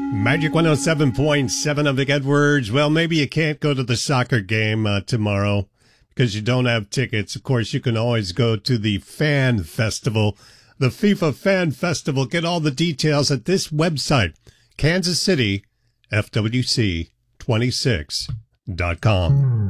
Magic 107.7 of Vic Edwards. Well, maybe you can't go to the soccer game tomorrow because you don't have tickets. Of course, you can always go to the Fan Festival, the FIFA Fan Festival. Get all the details at this website, Kansas City, FWC26.com.